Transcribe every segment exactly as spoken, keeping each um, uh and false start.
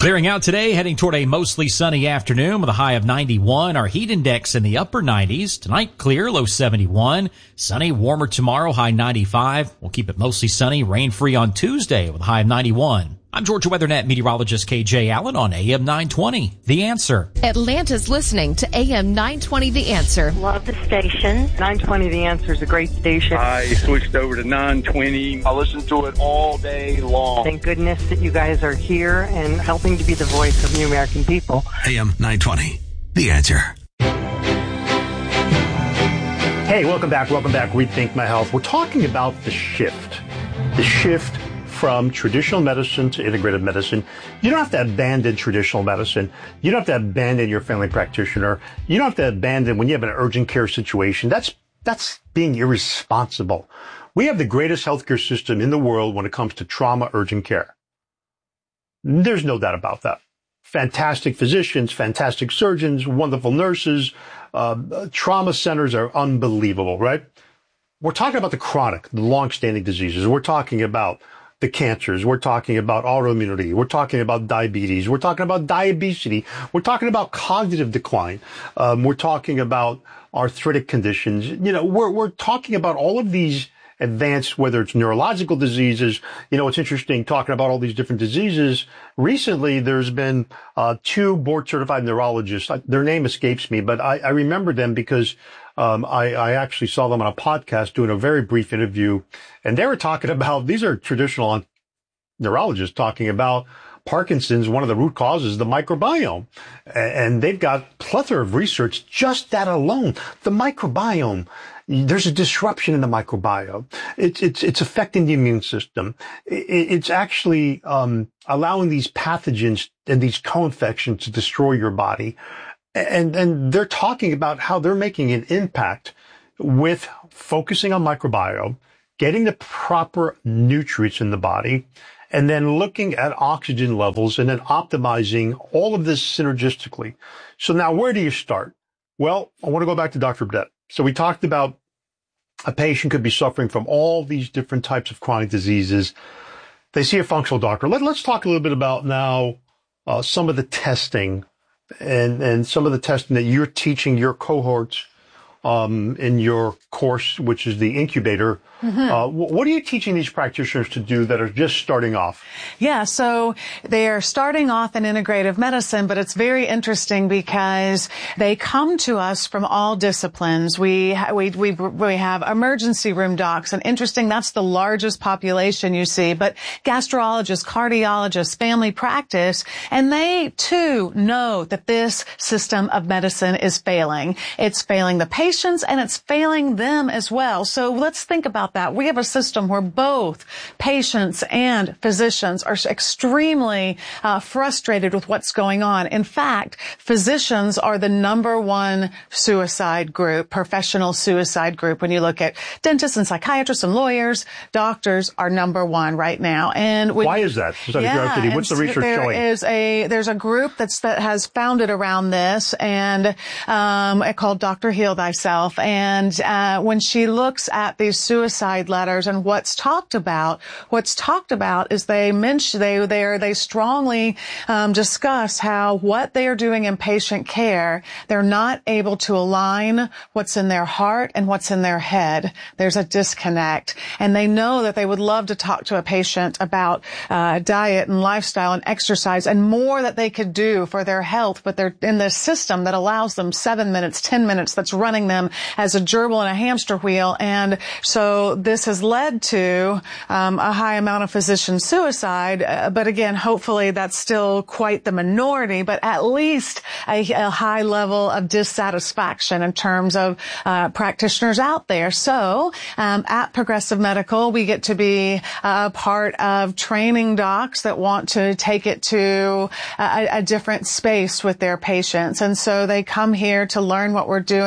Clearing out today, heading toward a mostly sunny afternoon with a high of ninety-one. Our heat index in the upper nineties. Tonight, clear, low seventy-one. Sunny, warmer tomorrow, high ninety-five. We'll keep it mostly sunny, rain-free on Tuesday with a high of ninety-one. I'm Georgia WeatherNet meteorologist K J Allen on A M nine twenty. The Answer. Atlanta's listening to A M nine twenty The Answer. Love the station. nine twenty The Answer is a great station. I switched over to nine twenty. I listen to it all day long. Thank goodness that you guys are here and helping to be the voice of the American people. A M nine twenty. The Answer. Hey, welcome back. Welcome back. Rethink My Health. We're talking about the shift. The shift from traditional medicine to integrative medicine. You don't have to abandon traditional medicine. You don't have to abandon your family practitioner. You don't have to abandon when you have an urgent care situation. That's, that's being irresponsible. We have the greatest healthcare system in the world when it comes to trauma urgent care. There's no doubt about that. Fantastic physicians, fantastic surgeons, wonderful nurses, uh, trauma centers are unbelievable, right? We're talking about the chronic, the long-standing diseases. We're talking about the cancers. We're talking about autoimmunity. We're talking about diabetes. We're talking about diabesity. We're talking about cognitive decline. Um, we're talking about arthritic conditions. You know, we're, we're talking about all of these advanced, whether it's neurological diseases. You know, it's interesting talking about all these different diseases. Recently, there's been uh, two board-certified neurologists. Their name escapes me, but I, I remember them because Um, I, I actually saw them on a podcast doing a very brief interview, and they were talking about, these are traditional neurologists talking about Parkinson's. One of the root causes, the microbiome. And they've got plethora of research, just that alone. The microbiome, there's a disruption in the microbiome. It's, it's, it's affecting the immune system. It's actually, um, allowing these pathogens and these co-infections to destroy your body. And, and they're talking about how they're making an impact with focusing on microbiome, getting the proper nutrients in the body, and then looking at oxygen levels and then optimizing all of this synergistically. So now where do you start? Well, I want to go back to Doctor Burdette. So we talked about a patient could be suffering from all these different types of chronic diseases. They see a functional doctor. Let, let's talk a little bit about now uh, some of the testing and, and some of the testing that you're teaching your cohorts um, in your course, which is the incubator. Mm-hmm. Uh, what are you teaching these practitioners to do that are just starting off? Yeah, so they are starting off in integrative medicine, but it's very interesting because they come to us from all disciplines. We we we we have emergency room docs, and interesting, that's the largest population you see, but gastrologists, cardiologists, family practice, and they too know that this system of medicine is failing. It's failing the patients and it's failing them as well. So let's think about that. We have a system where both patients and physicians are extremely uh, frustrated with what's going on. In fact, physicians are the number one suicide group, professional suicide group. When you look at dentists and psychiatrists and lawyers, doctors are number one right now. And when, why is that? Just out of curiosity, what's the research there showing? Is a there's a group that's that has founded around this, and um, called Doctor Heal Thyself. And uh, when she looks at these suicide letters and what's talked about, what's talked about is they mention they they they strongly um, discuss how what they are doing in patient care, they're not able to align what's in their heart and what's in their head. There's a disconnect, and they know that they would love to talk to a patient about uh, diet and lifestyle and exercise and more that they could do for their health, but they're in this system that allows them seven minutes, ten minutes, that's running them as a gerbil in a hamster wheel. And so this has led to um, a high amount of physician suicide. Uh, but again, hopefully that's still quite the minority, but at least a, a high level of dissatisfaction in terms of uh, practitioners out there. So um, at Progressive Medical, we get to be a part of training docs that want to take it to a, a different space with their patients. And so they come here to learn what we're doing. And I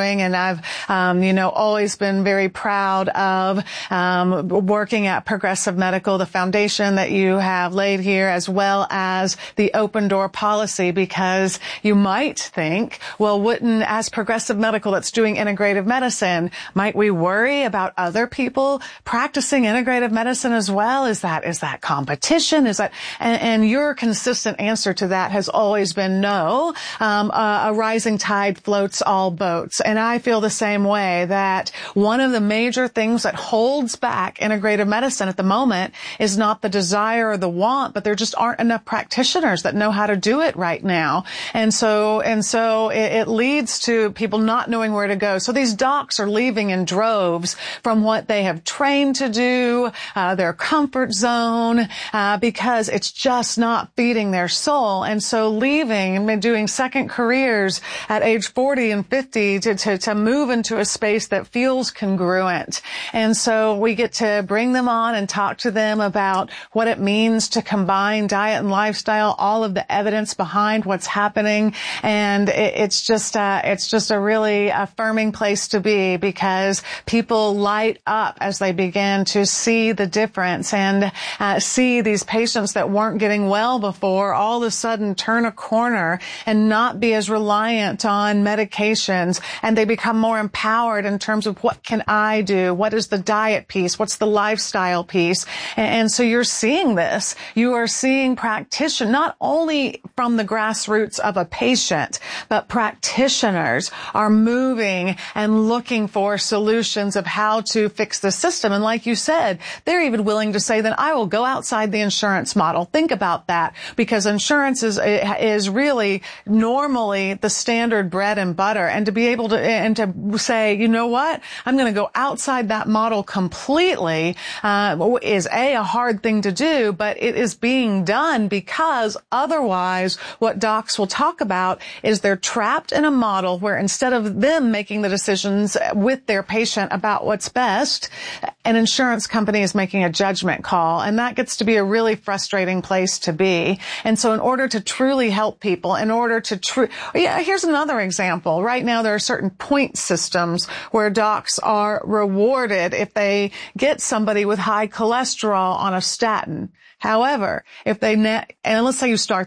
have, um, you know, always been very proud of um, working at Progressive Medical, the foundation that you have laid here, as well as the open door policy, because you might think, well, wouldn't, as Progressive Medical that's doing integrative medicine, might we worry about other people practicing integrative medicine as well? Is that, is that competition? Is that, and, and your consistent answer to that has always been no. Um, a, a rising tide floats all boats. And I feel the same way, that one of the major things that holds back integrative medicine at the moment is not the desire or the want, but there just aren't enough practitioners that know how to do it right now. And so, and so it, it leads to people not knowing where to go. So these docs are leaving in droves from what they have trained to do, uh, their comfort zone, uh, because it's just not feeding their soul. And so leaving and doing second careers at age forty and fifty to, to, to move into a space that feels congruent. And so we get to bring them on and talk to them about what it means to combine diet and lifestyle, all of the evidence behind what's happening. And it, it's just, uh, it's just a really affirming place to be, because people light up as they begin to see the difference and uh, see these patients that weren't getting well before all of a sudden turn a corner and not be as reliant on medications. And they become more empowered in terms of, what can I do? What is the diet piece? What's the lifestyle piece? And, and so you're seeing this. You are seeing practitioners, not only from the grassroots of a patient, but practitioners are moving and looking for solutions of how to fix the system. And like you said, they're even willing to say that I will go outside the insurance model. Think about that, because insurance is, is really normally the standard bread and butter. And to be able to, and to say, you know what, I'm going to go outside that model completely, uh, is a, a hard thing to do, but it is being done, because otherwise what docs will talk about is they're trapped in a model where instead of them making the decisions with their patient about what's best, an insurance company is making a judgment call. And that gets to be a really frustrating place to be. And so in order to truly help people, in order to true, yeah, here's another example. Right now there are certain point systems where docs are rewarded if they get somebody with high cholesterol on a statin. However, if they, ne- and let's say you start